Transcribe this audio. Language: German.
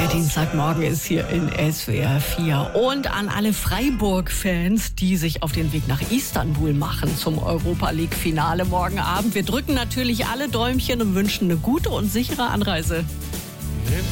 Dienstagmorgen ist hier in SWR 4. Und an alle Freiburg-Fans, die sich auf den Weg nach Istanbul machen zum Europa-League-Finale morgen Abend. Wir drücken natürlich alle Däumchen und wünschen eine gute und sichere Anreise.